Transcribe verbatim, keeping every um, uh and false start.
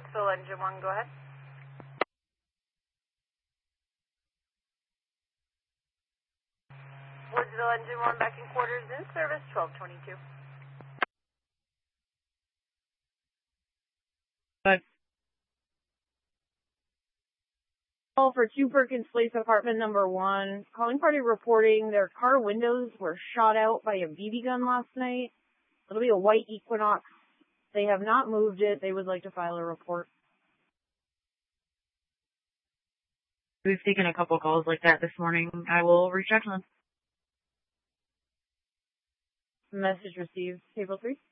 Woodsville Engine one, go ahead. Woodsville Engine one back in quarters in service, twelve twenty-two. Bye. Call for two Perkins Place, apartment number one. Calling party reporting their car windows were shot out by a B B gun last night. It'll be a white Equinox. They have not moved it. They would like to file a report. We've taken a couple calls like that this morning. I will reach out to them. Message received. Table three.